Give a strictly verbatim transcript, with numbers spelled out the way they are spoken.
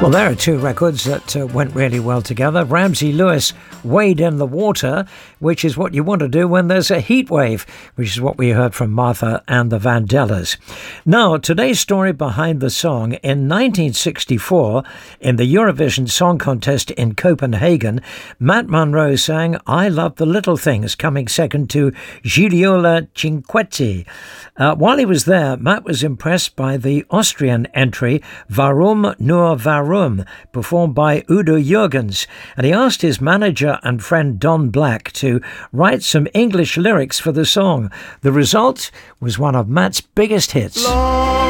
Well, there are two records that uh, went really well together. Ramsey Lewis, Wade in the Water, which is what you want to do when there's a heat wave, which is what we heard from Martha and the Vandellas. Now, today's story behind the song. In nineteen sixty-four, in the Eurovision Song Contest in Copenhagen, Matt Monro sang I Love the Little Things, coming second to Giuliola Cinquetti. Uh, while he was there, Matt was impressed by the Austrian entry, Warum nur Warum, performed by Udo Jürgens, and he asked his manager and friend Don Black to write some English lyrics for the song. The result was one of Matt's biggest hits. Long